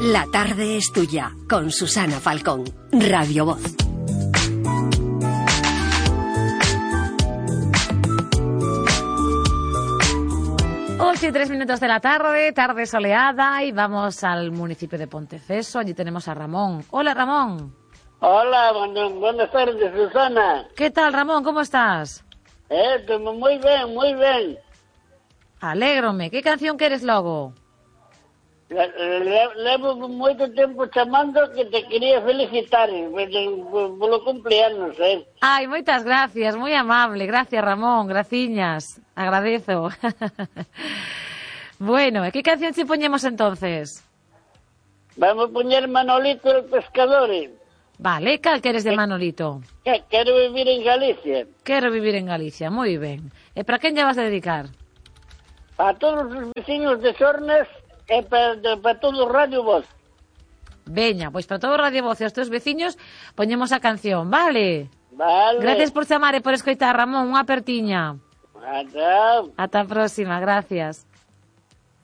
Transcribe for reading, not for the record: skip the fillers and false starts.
La tarde es tuya, con Susana Falcón, Radio Voz. Ocho y 3 minutos de la tarde, tarde soleada, y vamos al municipio de Ponteceso. Allí tenemos a Ramón. Hola, Ramón. Hola, buenas tardes, Susana. ¿Qué tal, Ramón? ¿Cómo estás? Muy bien, muy bien. Alégrome. ¿Qué canción queres logo? Levo moito tempo chamando que te quería felicitar polo cumpleaños, Ai, moitas gracias, moi amable. Gracias, Ramón, graciñas. Agradezo. Bueno, e que canción se poñemos entonces? Vamos a poñer Manolito el Pescador. Vale, cal queres de Manolito? Quero vivir en Galicia. Quero vivir en Galicia, moi ben. E para quen lle vas a dedicar? Para todos os veciños de Sornes e para todo o Radio Voz. Veña, pois para todo o Radio Voz e os teus veciños poñemos a canción, vale? Vale. Gracias por chamar e por escoitar, Ramón, unha apertiña. Ata. Ata a próxima, gracias.